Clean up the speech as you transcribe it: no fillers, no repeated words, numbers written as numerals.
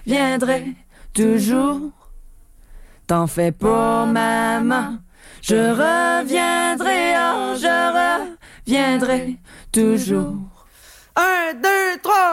reviendrai toujours. T'en fais pas, maman, je reviendrai, oh, je reviendrai toujours. 1, 2, 3.